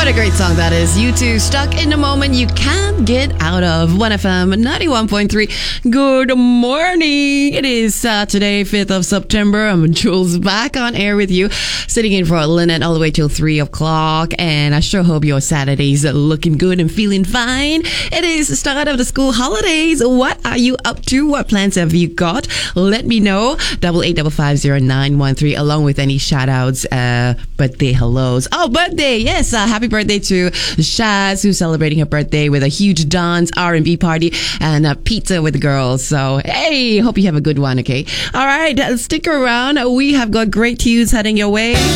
What a great song that is. U2, Stuck in the Moment You Can't Get Out of. 1FM 91.3. Good morning. It is Saturday, 5th of September. I'm Jules, back on air with you, sitting in for Lynette all the way till 3 o'clock. And I sure hope your Saturdays are looking good and feeling fine. It is the start of the school holidays. What are you up to? What plans have you got? Let me know. 88550913, along with any shout outs, birthday hellos. Oh, birthday. Yes. Happy birthday to Shaz, who's celebrating her birthday with a huge dance, R&B party, and a pizza with the girls. So, hey, hope you have a good one, okay? All right, stick around. We have got great tunes heading your way.